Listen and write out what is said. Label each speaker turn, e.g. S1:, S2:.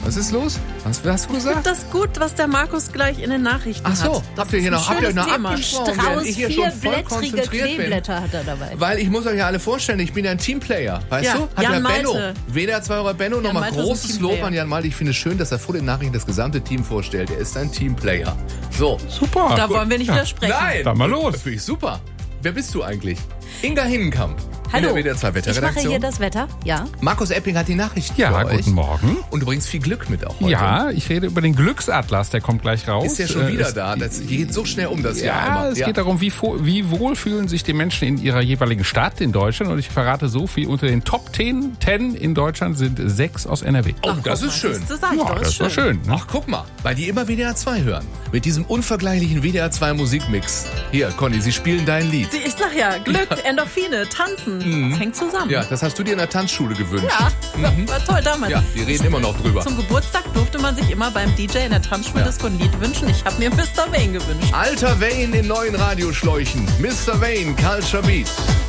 S1: Was ist los? Was hast du gesagt?
S2: Das ist gut, was der Markus gleich in den Nachrichten hat.
S1: Ach so, habt ihr euch noch abgesprochen,
S3: Strauß,
S1: ich hier schon voll konzentriert
S3: Kleeblätter hat er dabei.
S1: Weil ich muss euch ja alle vorstellen, ich bin ja ein Teamplayer, weißt
S2: Ja,
S1: du? Hat
S2: Jan
S1: ja Benno,
S2: Malte.
S1: WDR 2 Euro Benno, nochmal
S2: Malte ist ein
S1: großes Lob
S2: Teamplayer.
S1: an Jan Malte. Ich finde es schön, dass er vor den Nachrichten das gesamte Team vorstellt. Er ist ein Teamplayer. So.
S4: Super.
S2: Da wollen wir nicht widersprechen.
S1: Nein!
S4: Dann mal los.
S1: Das finde ich super. Wer bist du eigentlich? Inga Hinnenkamp.
S3: Hallo,
S1: In der WDR 2
S3: ich mache
S1: Wetterredaktion.
S3: hier das Wetter, ja.
S1: Markus Epping hat die Nachrichten
S4: Ja,
S1: für euch.
S4: guten Morgen.
S1: Und du bringst viel Glück mit auch heute.
S4: Ja, ich rede über den Glücksatlas, der kommt gleich raus.
S1: Ist ja schon wieder
S4: Es-
S1: da. Das geht so schnell um das Jahr
S4: Ja,
S1: immer.
S4: es geht darum, wie wohl fühlen sich die Menschen in ihrer jeweiligen Stadt in Deutschland. Und ich verrate so viel, unter den Top 10 in Deutschland sind 6 aus NRW.
S1: Oh, das ist schön.
S2: Das sag ich
S4: Ja,
S2: doch,
S4: das war schön. Ne?
S1: Ach, guck mal, weil die immer WDR 2 hören. Mit diesem unvergleichlichen WDR 2 Musikmix. Hier, Conny, sie spielen dein Lied.
S2: Ich sag ja, Glück, Endorphine, Tanzen, das hängt zusammen.
S1: Ja, das hast du dir in der Tanzschule gewünscht.
S2: Ja, war toll damals.
S1: Ja, die reden immer noch drüber.
S2: Zum Geburtstag durfte man sich immer beim DJ in der Tanzschule-Disco ein Lied wünschen. Ich habe mir Mr. Wayne gewünscht.
S1: Alter Wayne in neuen Radioschläuchen. Mr. Wayne, Culture Beat.